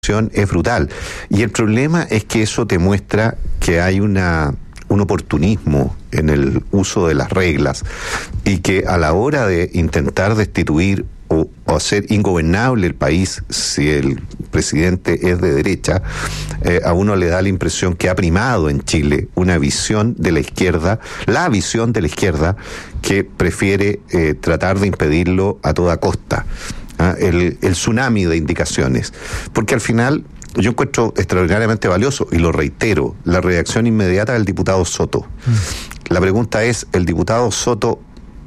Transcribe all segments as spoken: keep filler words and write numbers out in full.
es brutal. Y el problema es que eso te muestra que hay una un oportunismo en el uso de las reglas y que a la hora de intentar destituir o, o hacer ingobernable el país, si el presidente es de derecha, eh, a uno le da la impresión que ha primado en Chile una visión de la izquierda, la visión de la izquierda que prefiere eh, tratar de impedirlo a toda costa. ¿Ah? El, el tsunami de indicaciones, porque al final yo encuentro extraordinariamente valioso, y lo reitero, la reacción inmediata del diputado Soto. Mm. La pregunta es, ¿el diputado Soto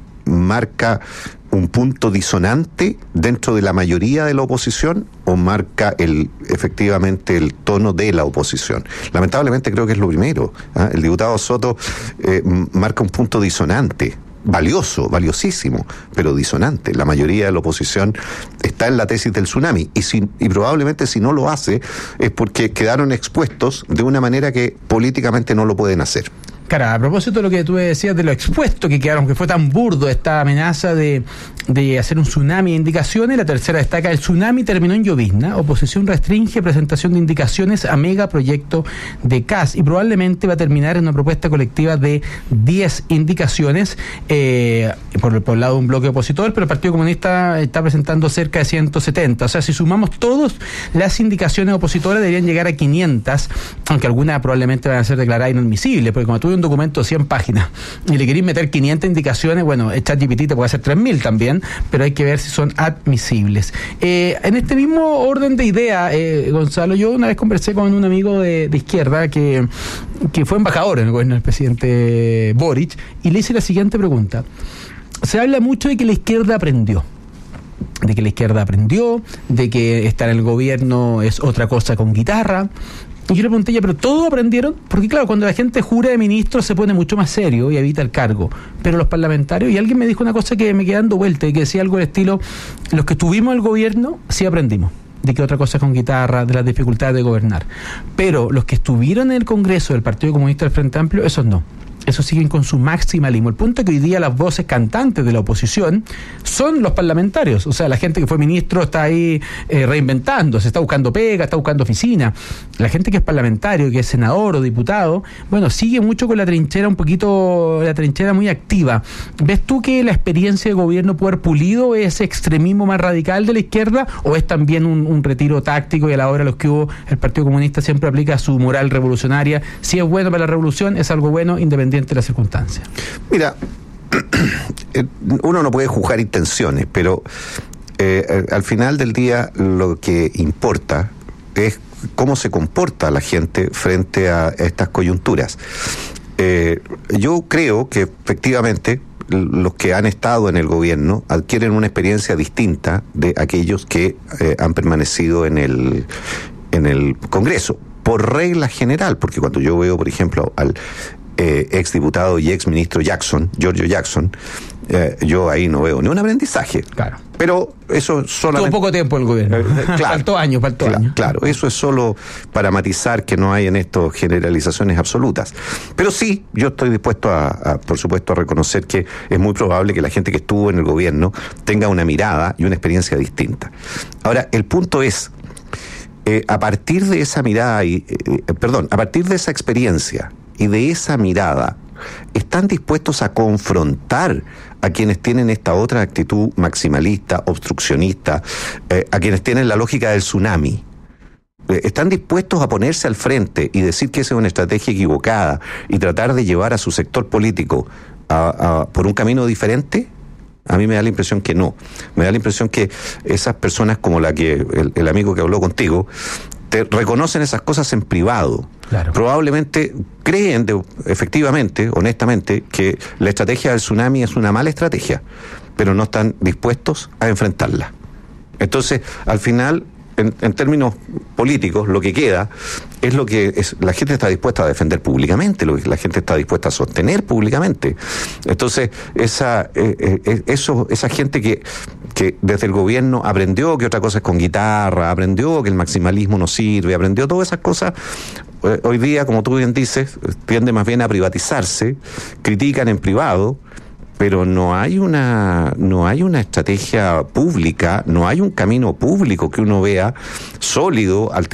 marca un punto disonante dentro de la mayoría de la oposición o marca el efectivamente el tono de la oposición? Lamentablemente creo que es lo primero. ¿Ah? El diputado Soto eh, marca un punto disonante. Valioso, valiosísimo, pero disonante. La mayoría de la oposición está en la tesis del tsunami y, si, y probablemente si no lo hace es porque quedaron expuestos de una manera que políticamente no lo pueden hacer. Cara, a propósito de lo que tú decías de lo expuesto que quedaron, que fue tan burdo esta amenaza de, de hacer un tsunami de indicaciones, la tercera destaca: el tsunami terminó en llovizna, oposición restringe presentación de indicaciones a megaproyecto de C A S y probablemente va a terminar en una propuesta colectiva de diez indicaciones eh, por, por el lado de un bloque opositor, pero el Partido Comunista está presentando cerca de ciento setenta, o sea, si sumamos todos, las indicaciones opositoras deberían llegar a quinientas, aunque algunas probablemente van a ser declaradas inadmisibles, porque como tú un documento de cien páginas y le queréis meter quinientas indicaciones, bueno, ChatGPT te puede hacer tres mil también, pero hay que ver si son admisibles. Eh, en este mismo orden de idea, eh, Gonzalo, yo una vez conversé con un amigo de, de izquierda que, que fue embajador en el gobierno del presidente Boric y le hice la siguiente pregunta. Se habla mucho de que la izquierda aprendió. de que la izquierda aprendió, de que estar en el gobierno es otra cosa con guitarra. Y yo le pregunté, ya, ¿pero todos aprendieron? Porque claro, cuando la gente jura de ministro se pone mucho más serio y evita el cargo. Pero los parlamentarios, y alguien me dijo una cosa que me quedó dando vuelta, y que decía algo del estilo: los que estuvimos en el gobierno sí aprendimos de que otra cosa con guitarra, de las dificultades de gobernar. Pero los que estuvieron en el Congreso del Partido Comunista del Frente Amplio, esos no. Esos siguen con su maximalismo. El punto es que hoy día las voces cantantes de la oposición son los parlamentarios. O sea, la gente que fue ministro está ahí eh, reinventando, se está buscando pega, está buscando oficina. La gente que es parlamentario, que es senador o diputado, bueno, sigue mucho con la trinchera, un poquito, la trinchera muy activa. ¿Ves tú que la experiencia de gobierno puede haber pulido ese extremismo más radical de la izquierda, o es también un, un retiro táctico y a la hora de los que hubo el Partido Comunista siempre aplica su moral revolucionaria? Si es bueno para la revolución, es algo bueno independiente de las circunstancias. Mira, uno no puede juzgar intenciones, pero eh, al final del día lo que importa es cómo se comporta la gente frente a estas coyunturas. Eh, yo creo que efectivamente los que han estado en el gobierno adquieren una experiencia distinta de aquellos que eh, han permanecido en el, en el Congreso, por regla general, porque cuando yo veo, por ejemplo, al Eh, ex diputado y ex ministro Jackson, Giorgio Jackson, eh, yo ahí no veo ni un aprendizaje. Claro. Pero eso solamente... Tuvo poco tiempo el gobierno. Eh, claro, faltó años, faltó claro, años. Claro, eso es solo para matizar que no hay en esto generalizaciones absolutas. Pero sí, yo estoy dispuesto a, a, por supuesto, a reconocer que es muy probable que la gente que estuvo en el gobierno tenga una mirada y una experiencia distinta. Ahora, el punto es, eh, a partir de esa mirada, y, eh, perdón, a partir de esa experiencia y de esa mirada, ¿están dispuestos a confrontar a quienes tienen esta otra actitud maximalista, obstruccionista, eh, a quienes tienen la lógica del tsunami? Eh, ¿Están dispuestos a ponerse al frente y decir que esa es una estrategia equivocada y tratar de llevar a su sector político a, a, por un camino diferente? A mí me da la impresión que no. Me da la impresión que esas personas, como la que el, el amigo que habló contigo, te reconocen esas cosas en privado. Claro. Probablemente creen, de, efectivamente, honestamente, que la estrategia del tsunami es una mala estrategia, pero no están dispuestos a enfrentarla. Entonces, al final, en, en términos políticos, lo que queda es lo que es, la gente está dispuesta a defender públicamente, lo que la gente está dispuesta a sostener públicamente. Entonces, esa eh, eh, eso esa gente que, que desde el gobierno aprendió que otra cosa es con guitarra, aprendió que el maximalismo no sirve, aprendió todas esas cosas, eh, hoy día, como tú bien dices, tiende más bien a privatizarse, critican en privado, pero no hay una no hay una estrategia pública, no hay un camino público que uno vea sólido al